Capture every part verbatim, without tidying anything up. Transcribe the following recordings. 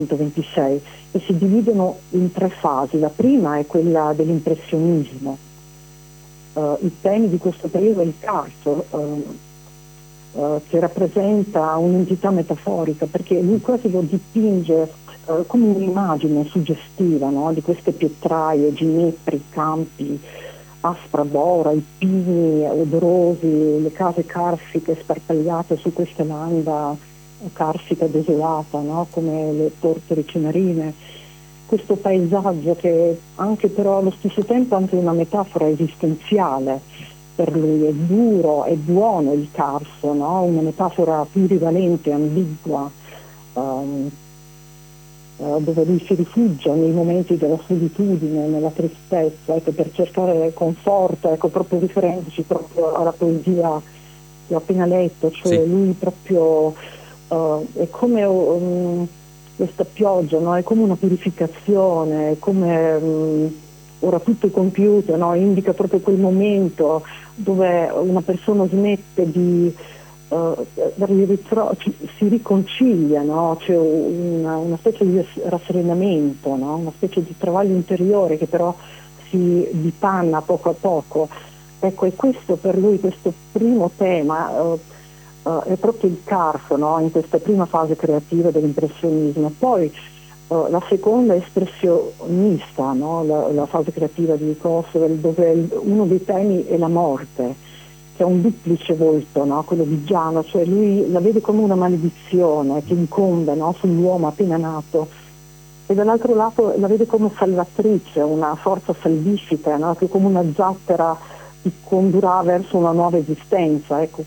millenovecentoventisei e si dividono in tre fasi. La prima è quella dell'impressionismo. Uh, i temi di questo periodo è il carso, uh, uh, che rappresenta un'entità metaforica, perché lui quasi lo dipinge uh, come un'immagine suggestiva, no? Di queste pietraie, ginepri, campi, aspra bora, i pini odorosi, le case carsiche sparpagliate su questa landa carsica desolata, no? Come le portorici marine. Questo paesaggio che anche però allo stesso tempo anche una metafora esistenziale per lui, è duro, è buono il carso, no? Una metafora plurivalente, ambigua, um, uh, dove lui si rifugia nei momenti della solitudine, nella tristezza, ecco, per cercare conforto, ecco, proprio riferendoci proprio alla poesia che ho appena letto, cioè Sì. lui proprio uh, è come um, questa pioggia, no? È come una purificazione, è come um, ora tutto è compiuto, no? Indica proprio quel momento dove una persona smette di uh, ritro- si riconcilia, no? C'è una, una specie di rasserenamento, no? Una specie di travaglio interiore che però si dipanna poco a poco. Ecco, e questo per lui, questo primo tema uh, Uh, è proprio il carso, no? In questa prima fase creativa dell'impressionismo. Poi uh, la seconda è espressionista, no? la, la fase creativa di Kosovel, dove il, uno dei temi è la morte, che ha un duplice volto, no? Quello di Giano, cioè lui la vede come una maledizione che incombe, no? Sull'uomo appena nato, e dall'altro lato la vede come salvatrice, una forza salvifica, no? Che come una zattera ti condurrà verso una nuova esistenza. Ecco.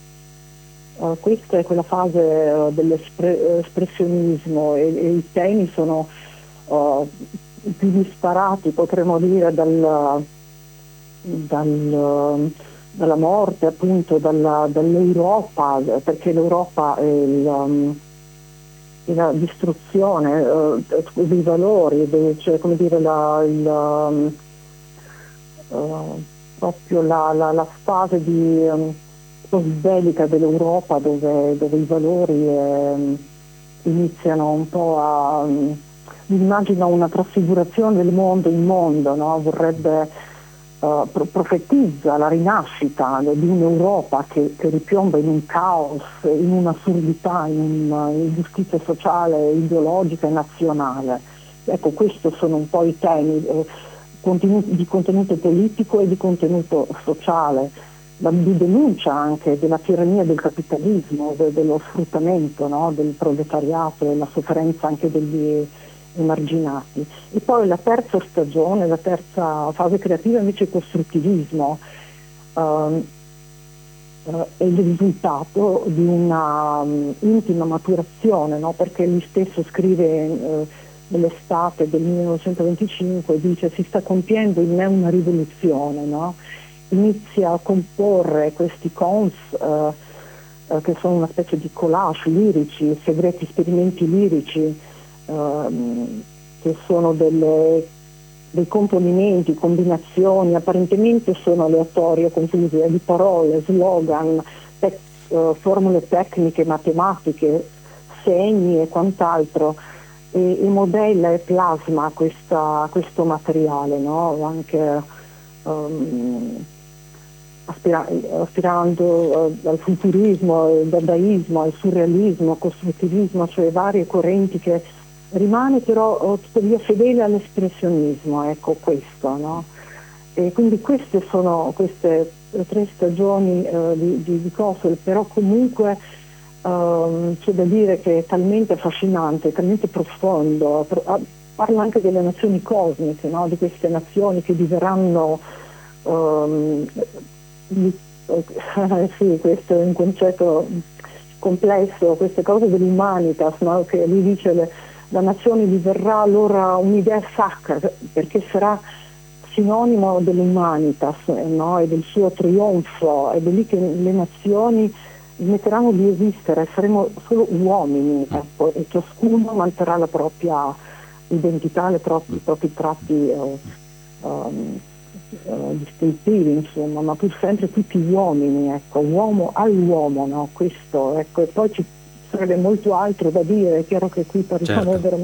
Uh, questa è quella fase uh, dell'espressionismo e, e i temi sono uh, più disparati, potremmo dire, dal, dal, uh, dalla morte, appunto, dalla, dall'Europa, perché l'Europa è, il, um, è la distruzione uh, dei valori, dei, cioè, come dire, la, il, um, uh, proprio la, la, la fase di... Um, bellica dell'Europa, dove, dove i valori eh, iniziano un po' a um, immagina una trasfigurazione del mondo in mondo, no? Vorrebbe uh, pro- profetizza la rinascita di un'Europa che, che ripiomba in un caos, in un'assurdità, in un'ingiustizia sociale, ideologica e nazionale. Ecco, questi sono un po' i temi eh, contenuti, di contenuto politico e di contenuto sociale. La denuncia anche della tirannia del capitalismo, de, dello sfruttamento, no? Del proletariato, della sofferenza anche degli emarginati. E poi la terza stagione, la terza fase creativa invece è il costruttivismo, uh, uh, è il risultato di una um, intima maturazione, no? Perché lui stesso scrive uh, nell'estate del millenovecentoventicinque, dice: si sta compiendo in me una rivoluzione, no? Inizia a comporre questi cons eh, eh, che sono una specie di collage lirici, segreti esperimenti lirici, ehm, che sono delle, dei componimenti, combinazioni apparentemente sono aleatorie, confuse, di parole, slogan, tec- eh, formule tecniche, matematiche, segni e quant'altro, e, e modella e plasma questa, questo materiale, no? Anche um, Aspira- aspirando uh, al futurismo, al dadaismo, al surrealismo, al costruttivismo, cioè varie correnti, che rimane però uh, tuttavia fedele all'espressionismo, ecco questo, no? E quindi queste sono queste tre stagioni uh, di, di, di Kosovo, però comunque uh, c'è da dire che è talmente affascinante, talmente profondo, pro- uh, parla anche delle nazioni cosmiche, no? Di queste nazioni che diverranno. Um, eh, sì, questo è un concetto complesso, queste cose dell'humanitas, no? Che lui dice le, la nazione diverrà allora un'idea sacra, perché sarà sinonimo dell'humanitas, no? E del suo trionfo, ed è lì che le nazioni smetteranno di esistere, saremo solo uomini, ecco, e ciascuno manterrà la propria identità, le proprie, i propri tratti eh, um, uh, distintivi, insomma, ma pur sempre tutti uomini, ecco, uomo all'uomo, no? Questo, ecco, e poi ci sarebbe molto altro da dire, è chiaro che qui parliamo Certo. veramente